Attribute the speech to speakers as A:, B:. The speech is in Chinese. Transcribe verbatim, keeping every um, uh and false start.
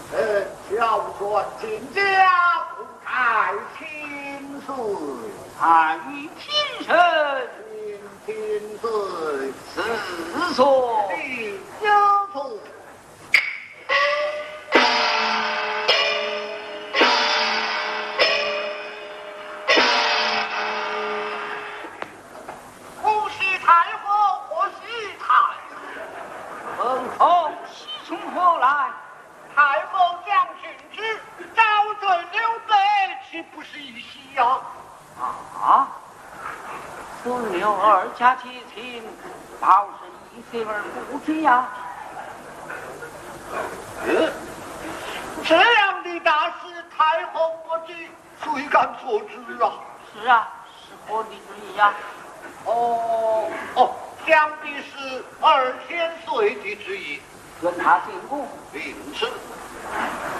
A: 呃，小说亲家不太清岁，
B: 太平生
A: 平平岁
B: 四岁，
A: 第九岁。
B: 恭喜太后，贺喜太后，本后喜从何来？
A: 太后将军旨，招赘刘备，岂不是一喜呀？
B: 啊！此刘二家结亲，倒是一岁而不知呀。
A: 呃，这样的大事，太后不知，谁敢做主啊？
B: 是啊，是何的之意呀？
A: 哦哦，想必是二千岁的旨意。
B: 愿他进宫。
A: 领旨。